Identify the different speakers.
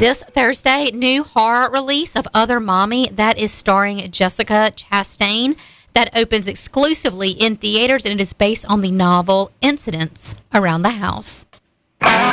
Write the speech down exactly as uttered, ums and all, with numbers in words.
Speaker 1: This Thursday, new horror release of Other Mommy that is starring Jessica Chastain that opens exclusively in theaters, and it is based on the novel Incidents Around the House.